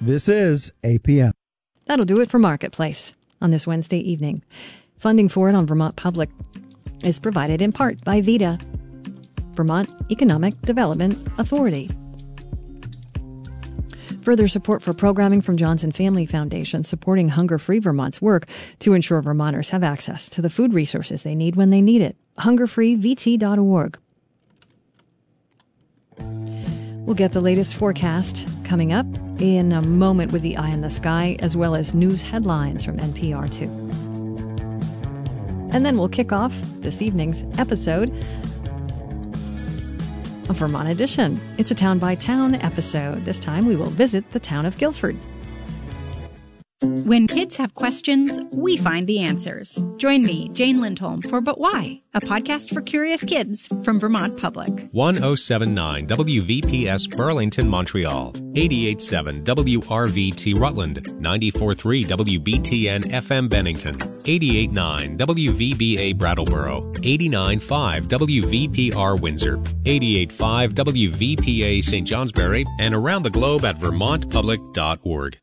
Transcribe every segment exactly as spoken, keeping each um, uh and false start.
This is A P M. That'll do it for Marketplace on this Wednesday evening. Funding for it on Vermont Public is provided in part by VEDA, Vermont Economic Development Authority. Further support for programming from Johnson Family Foundation, supporting Hunger Free Vermont's work to ensure Vermonters have access to the food resources they need when they need it. hunger free v t dot org. We'll get the latest forecast coming up in a moment with the Eye in the Sky, as well as news headlines from N P R two. And then we'll kick off this evening's episode of Vermont Edition. It's a Town by Town episode. This time we will visit the town of Guilford. When kids have questions, we find the answers. Join me, Jane Lindholm, for But Why? A podcast for curious kids from Vermont Public. one oh seven point nine W V P S Burlington, Montreal. eighty-eight point seven W R V T Rutland. ninety-four point three W B T N F M Bennington. eighty-eight point nine W V B A Brattleboro. eighty-nine point five W V P R Windsor. eighty-eight point five W V P A Saint Johnsbury. And around the globe at vermont public dot org.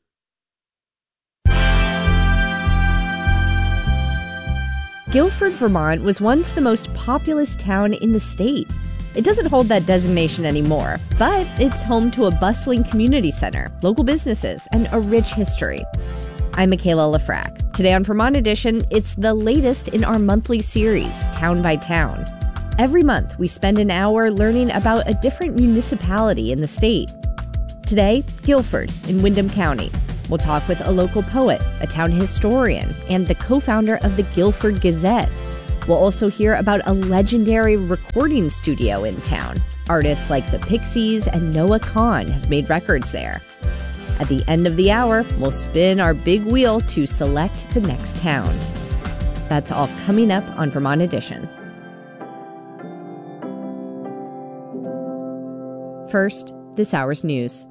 Guilford, Vermont was once the most populous town in the state. It doesn't hold that designation anymore, but it's home to a bustling community center, local businesses, and a rich history. I'm Michaela Lafrac. Today on Vermont Edition, it's the latest in our monthly series, Town by Town. Every month, we spend an hour learning about a different municipality in the state. Today, Guilford in Windham County. We'll talk with a local poet, a town historian, and the co-founder of the Guilford Gazette. We'll also hear about a legendary recording studio in town. Artists like the Pixies and Noah Kahan have made records there. At the end of the hour, we'll spin our big wheel to select the next town. That's all coming up on Vermont Edition. First, this hour's news.